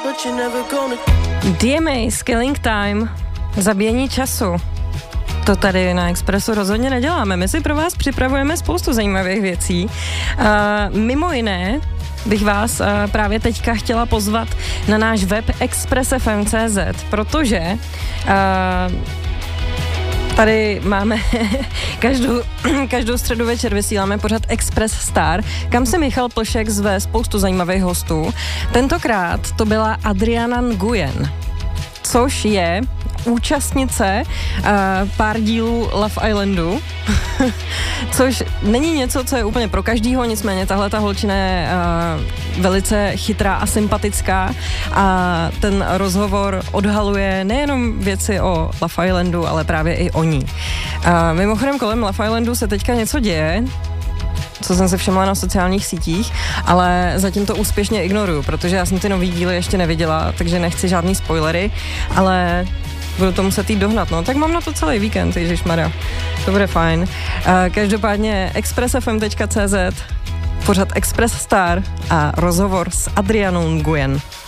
DMA, Killing Time, zabíjení času. To tady na Expressu rozhodně neděláme. My si pro vás připravujeme spoustu zajímavých věcí. Mimo jiné bych vás právě teďka chtěla pozvat na náš web express.fm.cz, protože tady máme každou středu večer vysíláme pořad Express Star, kam se Michal Plšek zve spoustu zajímavých hostů. Tentokrát to byla Adriana Nguyen, což je účastnice pár dílů Love Islandu, což není něco, co je úplně pro každýho, nicméně tahle ta holčina je velice chytrá a sympatická a ten rozhovor odhaluje nejenom věci o Love Islandu, ale právě i o ní. Mimochodem kolem Love Islandu se teďka něco děje, co jsem se všimla na sociálních sítích, ale zatím to úspěšně ignoruju, protože já jsem ty nový díly ještě neviděla, takže nechci žádný spoilery, ale budu to muset jít dohnat, no. Tak mám na to celý víkend, ježišmarja. To bude fajn. Každopádně expressfm.cz, pořad Express Star a rozhovor s Adrianou Nguyen.